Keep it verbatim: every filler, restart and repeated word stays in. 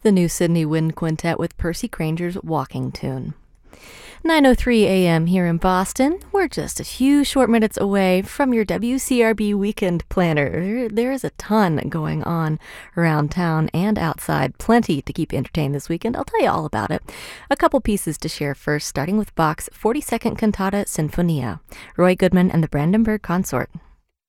the new Sydney Wind Quintet with Percy Granger's Walking Tune. nine oh three a.m. here in Boston. We're just a few short minutes away from your W C R B weekend planner. There is a ton going on around town and outside. Plenty to keep you entertained this weekend. I'll tell you all about it. A couple pieces to share first, starting with Bach's forty-second Cantata Sinfonia, Roy Goodman and the Brandenburg Consort.